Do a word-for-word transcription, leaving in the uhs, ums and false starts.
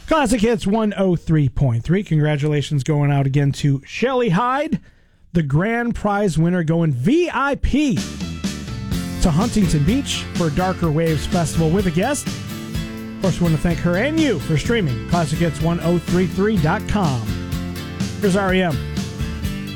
Classic Hits one oh three point three. Congratulations going out again to Shelly Hyde, the grand prize winner, going V I P to Huntington Beach for Darker Waves Festival with a guest. Of course, we want to thank her and you for streaming classic hits ten thirty-three dot com. Here's R E M.